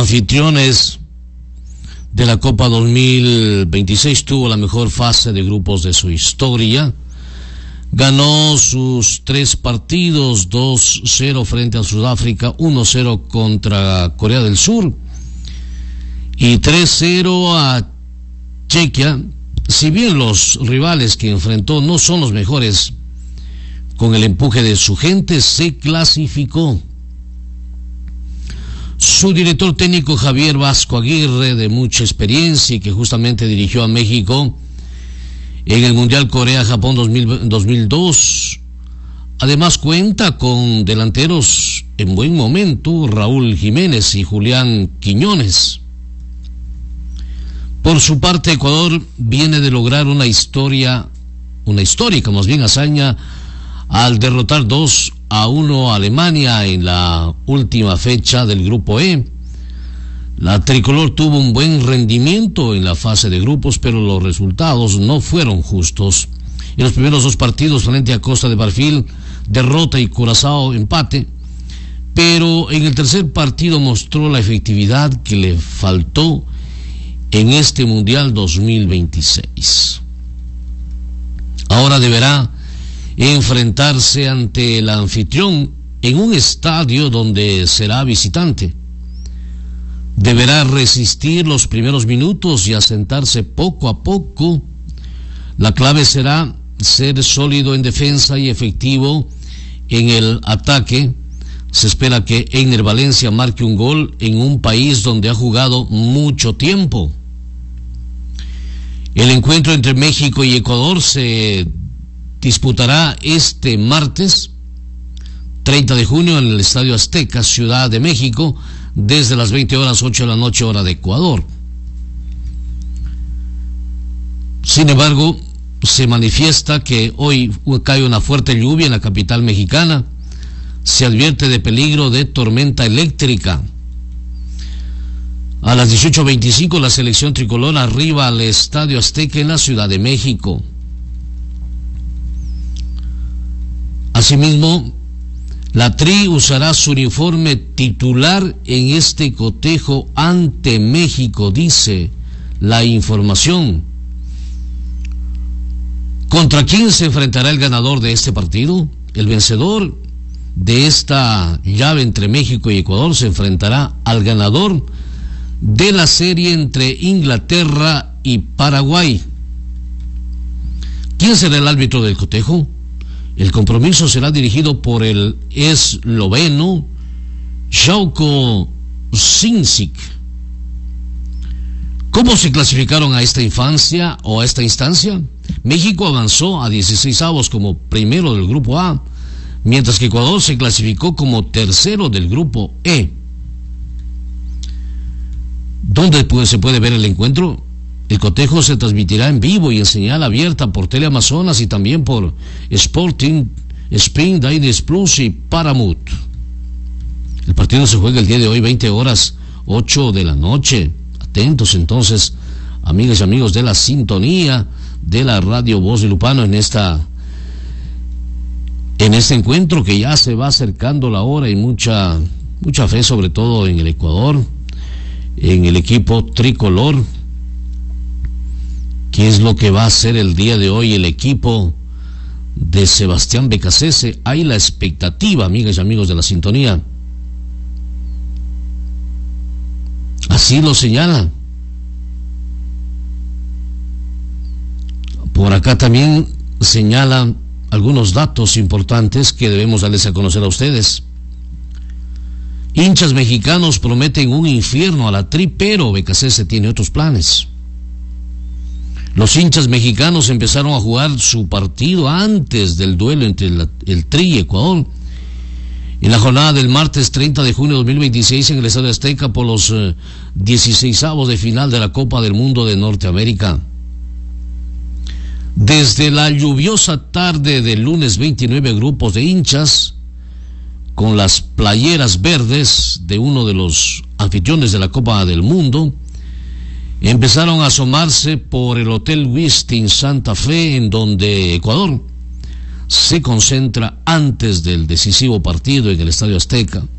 anfitriones de la Copa 2026, tuvo la mejor fase de grupos de su historia. Ganó sus 3 partidos, 2-0 frente a Sudáfrica, 1-0 contra Corea del Sur y 3-0 a Chequia. Si bien los rivales que enfrentó no son los mejores, con el empuje de su gente se clasificó. Su director técnico Javier Vasco Aguirre, de mucha experiencia y que justamente dirigió a México en el Mundial Corea-Japón 2002, además cuenta con delanteros en buen momento, Raúl Jiménez y Julián Quiñones. Por su parte, Ecuador viene de lograr una histórica más bien hazaña al derrotar 2-1 a Alemania en la última fecha del Grupo E. La tricolor tuvo un buen rendimiento en la fase de grupos, pero los resultados no fueron justos. En los primeros 2 partidos frente a Costa de Marfil, derrota, y Curazao, empate, pero en el tercer partido mostró la efectividad que le faltó en este Mundial 2026. Ahora deberá enfrentarse ante el anfitrión en un estadio donde será visitante. Deberá resistir los primeros minutos y asentarse poco a poco. La clave será ser sólido en defensa y efectivo en el ataque. Se espera que Einer Valencia marque un gol en un país donde ha jugado mucho tiempo. El encuentro entre México y Ecuador se disputará este martes 30 de junio en el Estadio Azteca, Ciudad de México, desde las 20:08 de la noche, hora de Ecuador. Sin embargo, se manifiesta que hoy cae una fuerte lluvia en la capital mexicana. Se advierte de peligro de tormenta eléctrica. A las 18:25 la selección tricolor arriba al Estadio Azteca en la Ciudad de México. Asimismo, la Tri usará su uniforme titular en este cotejo ante México, dice la información. ¿Contra quién se enfrentará el ganador de este partido? El vencedor de esta llave entre México y Ecuador se enfrentará al ganador de la serie entre Inglaterra y Paraguay. ¿Quién será el árbitro del cotejo? El compromiso será dirigido por el esloveno Željko Sinčić. ¿Cómo se clasificaron a esta instancia? México avanzó a 16avos como primero del Grupo A, mientras que Ecuador se clasificó como tercero del Grupo E. ¿Dónde se puede ver el encuentro? El cotejo se transmitirá en vivo y en señal abierta por Teleamazonas y también por Sporting, Spring, Diners Plus y Paramount. El partido se juega el día de hoy, 20:08 de la noche. Atentos entonces, amigas y amigos de la sintonía de la Radio Voz de Lupano en este encuentro que ya se va acercando la hora, y mucha fe, sobre todo en el Ecuador, en el equipo tricolor. ¿Qué es lo que va a hacer el día de hoy el equipo de Sebastián Becasese? Hay la expectativa, amigas y amigos de la sintonía. Así lo señala. Por acá también señala algunos datos importantes que debemos darles a conocer a ustedes. Hinchas mexicanos prometen un infierno a la Tri, pero Becasese tiene otros planes. Los hinchas mexicanos empezaron a jugar su partido antes del duelo entre el Tri y Ecuador. En la jornada del martes 30 de junio de 2026 en el Estadio Azteca por los 16avos de final de la Copa del Mundo de Norteamérica. Desde la lluviosa tarde del lunes, 29 grupos de hinchas con las playeras verdes de uno de los anfitriones de la Copa del Mundo empezaron a asomarse por el Hotel Westin Santa Fe, en donde Ecuador se concentra antes del decisivo partido en el Estadio Azteca.